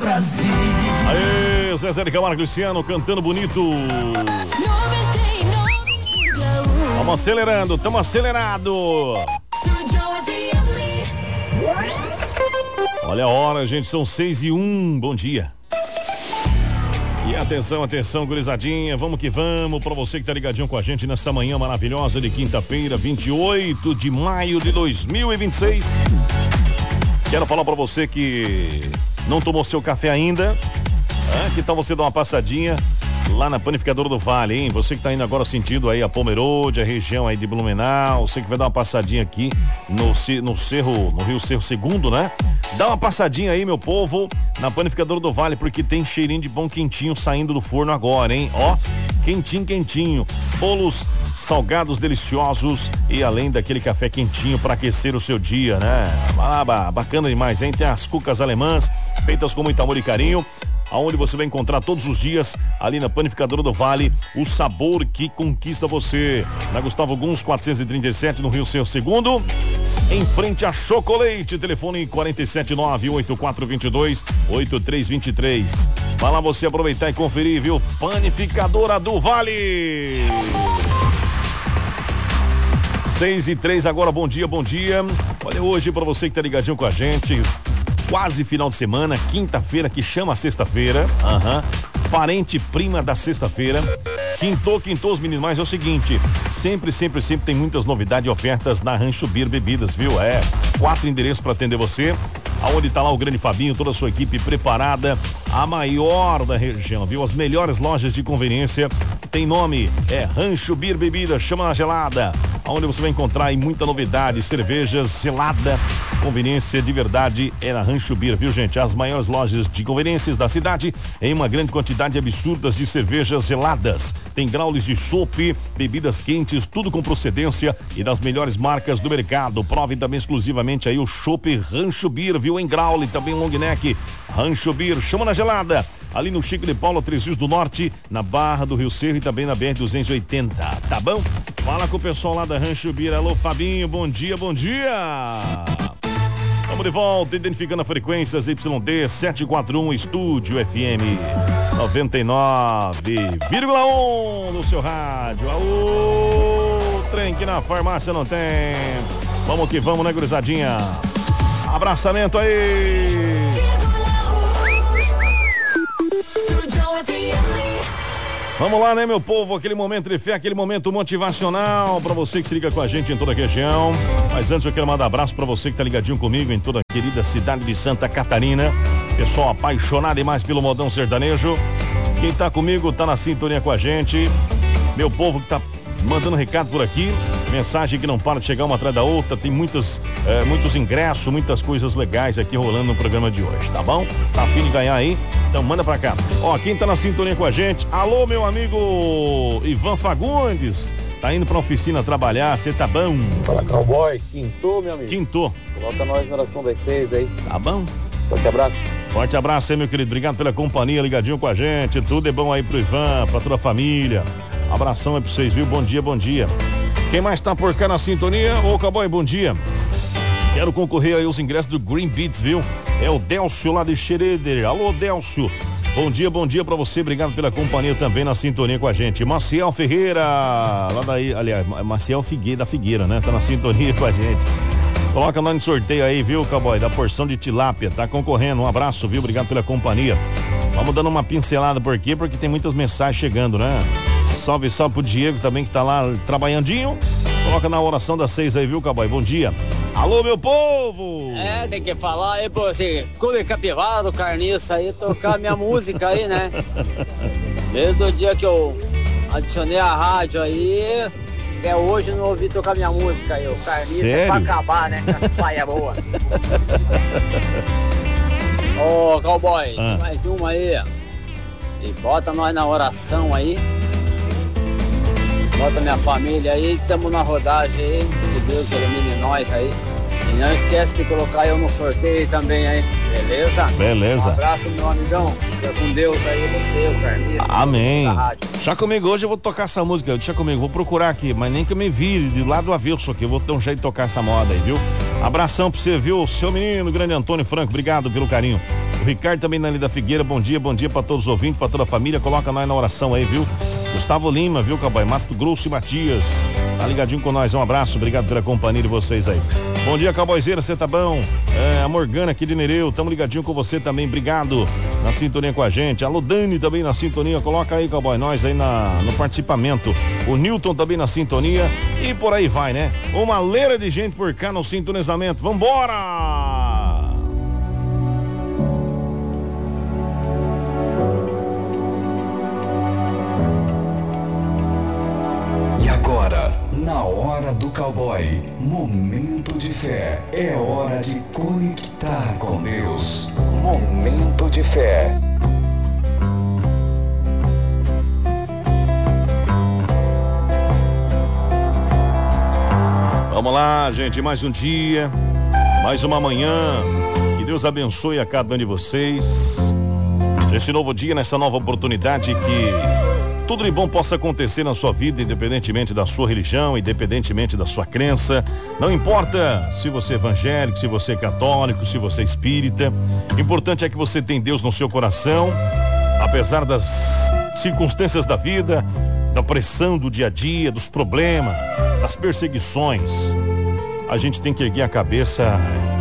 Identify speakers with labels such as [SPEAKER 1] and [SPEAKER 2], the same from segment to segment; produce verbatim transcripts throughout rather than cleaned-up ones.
[SPEAKER 1] Brasil.
[SPEAKER 2] Aê, Zezé de Camargo e Luciano cantando bonito. Vamos acelerando, estamos acelerado. Olha a hora, gente, são seis e um, bom dia. E atenção, atenção, gurizadinha, vamos que vamos, pra você que tá ligadinho com a gente nessa manhã maravilhosa de quinta-feira, vinte e oito de maio de dois mil e vinte e seis. Quero falar pra você que não tomou seu café ainda, ah, que tal você dar uma passadinha lá na Panificadora do Vale, hein? Você que tá indo agora sentido aí a Pomerode, a região aí de Blumenau, você que vai dar uma passadinha aqui no, no Cerro, no Rio Cerro Segundo, né? Dá uma passadinha aí, meu povo, na Panificadora do Vale, porque tem cheirinho de pão quentinho saindo do forno agora, hein? Ó, quentinho, quentinho. Bolos salgados deliciosos e além daquele café quentinho para aquecer o seu dia, né? Ah, bacana demais, hein? Tem as cucas alemãs, feitas com muito amor e carinho, aonde você vai encontrar todos os dias ali na Panificadora do Vale o sabor que conquista você. Na Gustavo Guns quatrocentos e trinta e sete, no Rio Cerro Segundo, em frente a Chocolate. Telefone quatro sete nove, oito quatro dois dois, oito três dois três. Vai lá você aproveitar e conferir, viu? Panificadora do Vale. seis e três agora, bom dia, bom dia. Olha, hoje pra você que tá ligadinho com a gente, quase final de semana, quinta-feira que chama sexta-feira, aham, uhum. Parente prima da sexta-feira, quintou, quintou os meninos, mas é o seguinte, sempre, sempre, sempre tem muitas novidades e ofertas na Rancho Beer Bebidas, viu? É, quatro endereços para atender você, aonde tá lá o grande Fabinho, toda a sua equipe preparada, a maior da região, viu? As melhores lojas de conveniência, tem nome, é Rancho Beer Bebidas, chama na gelada, aonde você vai encontrar aí muita novidade, cervejas gelada, conveniência de verdade é na Rancho Beer, viu, gente? As maiores lojas de conveniências da cidade, em uma grande quantidade absurdas de cervejas geladas. Tem graules de chopp, bebidas quentes, tudo com procedência e das melhores marcas do mercado. Prove também exclusivamente aí o chopp Rancho Beer, viu? Em graule, também long neck. Rancho Beer, chama na gelada. Ali no Chico de Paula, Três Rios do Norte, na Barra do Rio Cerro e também na B R duzentos e oitenta, tá bom? Fala com o pessoal lá da Rancho Beer. Alô, Fabinho, bom dia, bom dia. Vamos de volta, identificando as frequências Y D setecentos e quarenta e um, Estúdio F M noventa e nove vírgula um no seu rádio. Aô, trem que na farmácia não tem. Vamos que vamos, né, gurizadinha? Abraçamento aí. Vamos lá, né, meu povo? Aquele momento de fé, aquele momento motivacional pra você que se liga com a gente em toda a região. Mas antes eu quero mandar abraço pra você que tá ligadinho comigo em toda a querida cidade de Santa Catarina. Pessoal apaixonado demais pelo modão sertanejo. Quem tá comigo tá na sintonia com a gente. Meu povo que tá mandando recado por aqui, mensagem que não para de chegar uma atrás da outra, tem muitas, é, muitos ingressos, muitas coisas legais aqui rolando no programa de hoje, tá bom? Tá a fim de ganhar aí? Então manda pra cá. Ó, quem tá na sintonia com a gente, alô, meu amigo Ivan Fagundes, tá indo pra oficina trabalhar, cê tá bom?
[SPEAKER 3] Fala, cowboy, quintou, meu amigo.
[SPEAKER 2] Quintou.
[SPEAKER 3] Coloca nós na oração das seis aí.
[SPEAKER 2] Tá bom?
[SPEAKER 3] Forte abraço.
[SPEAKER 2] Forte abraço aí, meu querido, obrigado pela companhia, ligadinho com a gente, tudo é bom aí pro Ivan, pra toda a família. Abração aí pra vocês, viu? Bom dia, bom dia. Quem mais tá por cá na sintonia? Ô, cowboy, bom dia. Quero concorrer aí aos ingressos do Green Beats, viu? É o Delcio lá de Xereder. Alô, Delcio. Bom dia, bom dia pra você. Obrigado pela companhia também na sintonia com a gente. Maciel Ferreira, lá daí, aliás, Maciel Figueira, da Figueira, né? Tá na sintonia com a gente. Coloca nós no sorteio aí, viu, cowboy? Da porção de tilápia. Tá concorrendo. Um abraço, viu? Obrigado pela companhia. Vamos dando uma pincelada por quê? Porque tem muitas mensagens chegando, né? Salve, salve pro Diego também que tá lá trabalhandinho. Coloca na oração das seis aí, viu, cowboy? Bom dia. Alô, meu povo!
[SPEAKER 4] É, tem que falar aí, pô, assim, Clube Capivara, Carniça aí, tocar minha música aí, né? Desde o dia que eu adicionei a rádio aí, até hoje eu não ouvi tocar minha música aí. O Carniça
[SPEAKER 2] Sério?
[SPEAKER 4] É pra acabar, né? Com as paias boas. Ô, cowboy,
[SPEAKER 2] Ah.
[SPEAKER 4] mais uma aí. E bota nós na oração aí. Bota minha família aí, estamos na rodagem aí, que Deus ilumine nós aí. E não esquece de colocar eu no sorteio também aí, beleza?
[SPEAKER 2] Beleza.
[SPEAKER 4] Um abraço, meu amigão. Fica com Deus aí, você, o Carniça.
[SPEAKER 2] Amém.
[SPEAKER 4] Da rádio.
[SPEAKER 2] Deixa comigo, hoje eu vou tocar essa música, deixa comigo, vou procurar aqui, mas nem que eu me vire de lado avesso aqui, eu vou ter um jeito de tocar essa moda aí, viu? Abração pra você, viu? Seu menino, grande Antônio Franco, obrigado pelo carinho. O Ricardo também na Linda Figueira, bom dia, bom dia pra todos os ouvintes, pra toda a família, coloca nós na oração aí, viu? Gustavo Lima, viu, Cowboy? Mato Grosso e Matias, tá ligadinho com nós, um abraço, obrigado pela companhia de vocês aí. Bom dia, Cowboyzeira, você tá bom? É, a Morgana aqui de Nereu, tamo ligadinho com você também, obrigado, na sintonia com a gente. Alô, Dani também na sintonia, coloca aí, Cowboy, nós aí na, no participamento. O Newton também na sintonia e por aí vai, né? Uma leira de gente por cá no sintonizamento, vambora!
[SPEAKER 1] Na hora do cowboy, momento de fé, é hora de conectar com Deus. Momento de fé.
[SPEAKER 2] Vamos lá, gente, mais um dia, mais uma manhã, que Deus abençoe a cada um de vocês, nesse novo dia, nessa nova oportunidade, que tudo de bom possa acontecer na sua vida, independentemente da sua religião, independentemente da sua crença. Não importa se você é evangélico, se você é católico, se você é espírita. O importante é que você tem Deus no seu coração, apesar das circunstâncias da vida, da pressão do dia a dia, dos problemas, das perseguições. A gente tem que erguer a cabeça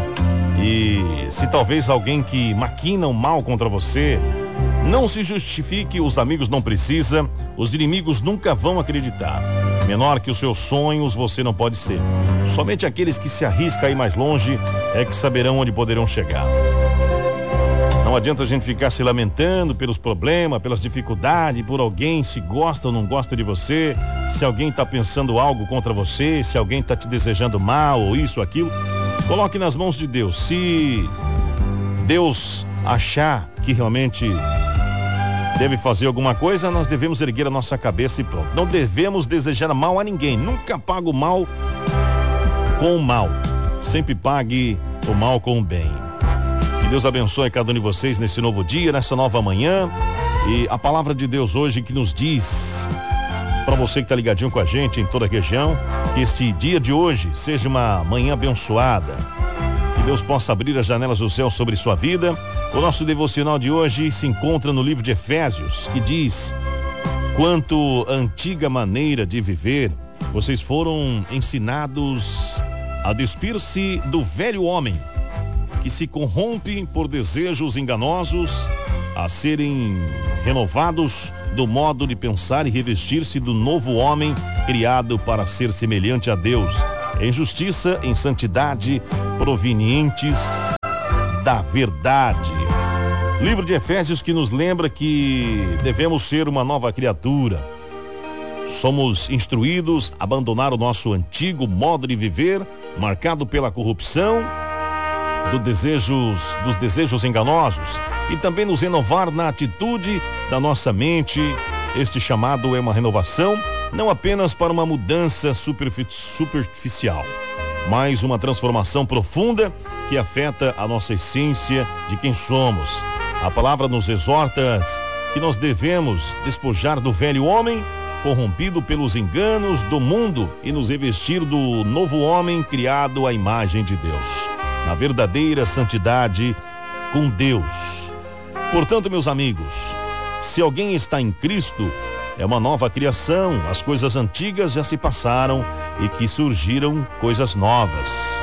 [SPEAKER 2] e se talvez alguém que maquina o mal contra você, não se justifique, os amigos não precisam, os inimigos nunca vão acreditar. Menor que os seus sonhos você não pode ser. Somente aqueles que se arriscam a ir mais longe é que saberão onde poderão chegar. Não adianta a gente ficar se lamentando pelos problemas, pelas dificuldades, por alguém se gosta ou não gosta de você, se alguém está pensando algo contra você, se alguém está te desejando mal ou isso ou aquilo. Coloque nas mãos de Deus. Se Deus achar que realmente deve fazer alguma coisa, nós devemos erguer a nossa cabeça e pronto. Não devemos desejar mal a ninguém. Nunca pague o mal com o mal. Sempre pague o mal com o bem. Que Deus abençoe cada um de vocês nesse novo dia, nessa nova manhã. E a palavra de Deus hoje que nos diz, para você que está ligadinho com a gente em toda a região, que este dia de hoje seja uma manhã abençoada. Que Deus possa abrir as janelas do céu sobre sua vida. O nosso devocional de hoje se encontra no livro de Efésios, que diz: quanto à antiga maneira de viver, vocês foram ensinados a despir-se do velho homem, que se corrompe por desejos enganosos, a serem renovados do modo de pensar e revestir-se do novo homem, criado para ser semelhante a Deus, em justiça, em santidade, provenientes da verdade. Livro de Efésios que nos lembra que devemos ser uma nova criatura. Somos instruídos a abandonar o nosso antigo modo de viver, marcado pela corrupção, do desejos, dos desejos enganosos, e também nos renovar na atitude da nossa mente. Este chamado é uma renovação, não apenas para uma mudança superficial, mas uma transformação profunda que afeta a nossa essência de quem somos. A palavra nos exorta que nós devemos despojar do velho homem, corrompido pelos enganos do mundo, e nos revestir do novo homem criado à imagem de Deus, na verdadeira santidade com Deus. Portanto, meus amigos, se alguém está em Cristo, é uma nova criação. As coisas antigas já se passaram e que surgiram coisas novas.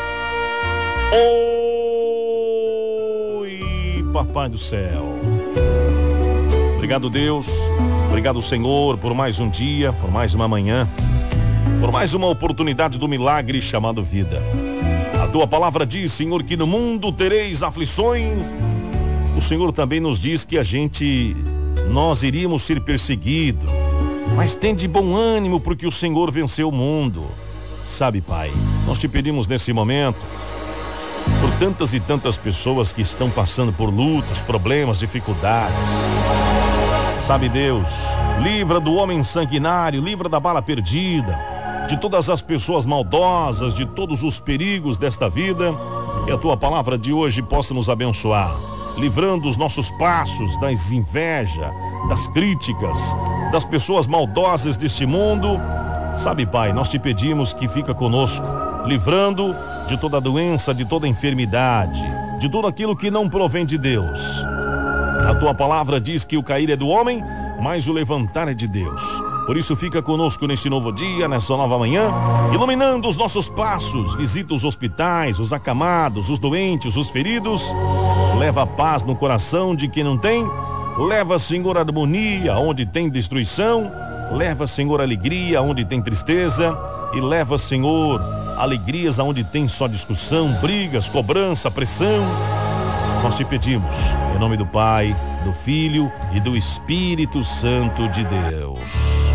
[SPEAKER 2] Oi, Papai do céu. Obrigado, Deus. Obrigado, Senhor, por mais um dia, por mais uma manhã, por mais uma oportunidade do milagre chamado vida. A tua palavra diz, Senhor, que no mundo tereis aflições. O Senhor também nos diz que a gente, nós iríamos ser perseguidos, mas tem de bom ânimo porque o Senhor venceu o mundo. Sabe, Pai, nós te pedimos nesse momento por tantas e tantas pessoas que estão passando por lutas, problemas, dificuldades. Sabe, Deus, livra do homem sanguinário, livra da bala perdida, de todas as pessoas maldosas, de todos os perigos desta vida. E a tua palavra de hoje possa nos abençoar, livrando os nossos passos das invejas, das críticas, das pessoas maldosas deste mundo. Sabe, Pai, nós te pedimos que fica conosco, livrando de toda doença, de toda enfermidade, de tudo aquilo que não provém de Deus. A tua palavra diz que o cair é do homem, mas o levantar é de Deus. Por isso fica conosco neste novo dia, nessa nova manhã, iluminando os nossos passos. Visita os hospitais, os acamados, os doentes, os feridos. Leva a paz no coração de quem não tem. Leva, Senhor, harmonia onde tem destruição. Leva, Senhor, alegria onde tem tristeza. E leva, Senhor, alegrias onde tem só discussão, brigas, cobrança, pressão. Nós te pedimos, em nome do Pai, do Filho e do Espírito Santo de Deus.